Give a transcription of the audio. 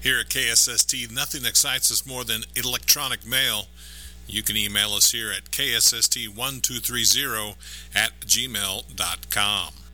Here at KSST, nothing excites us more than electronic mail. You can email us here at kssst1230 at gmail.com.